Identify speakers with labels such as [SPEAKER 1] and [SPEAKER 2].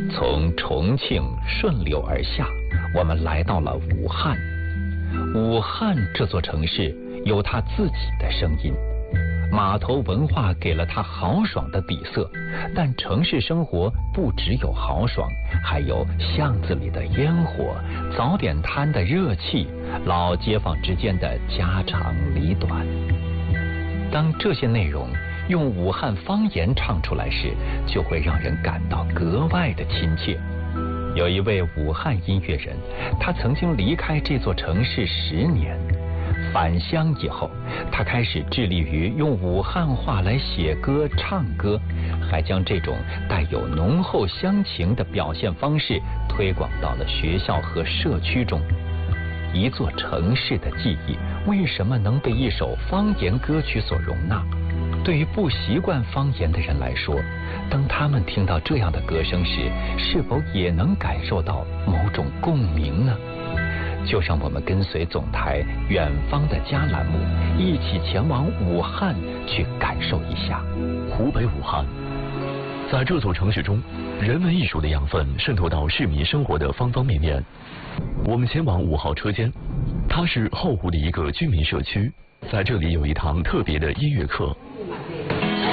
[SPEAKER 1] 从重庆顺流而下，我们来到了武汉。武汉这座城市有它自己的声音，码头文化给了它豪爽的底色，但城市生活不只有豪爽，还有巷子里的烟火、早点摊的热气、老街坊之间的家长里短。当这些内容用武汉方言唱出来时，就会让人感到格外的亲切。有一位武汉音乐人，他曾经离开这座城市10年，返乡以后，他开始致力于用武汉话来写歌、唱歌，还将这种带有浓厚乡情的表现方式推广到了学校和社区中。一座城市的记忆为什么能被一首方言歌曲所容纳？对于不习惯方言的人来说，当他们听到这样的歌声时，是否也能感受到某种共鸣呢？就让我们跟随总台远方的家栏目，一起前往武汉去感受一下。
[SPEAKER 2] 湖北武汉，在这座城市中，人文艺术的养分渗透到市民生活的方方面面。我们前往5号车间，它是后湖的一个居民社区，在这里有一堂特别的音乐课。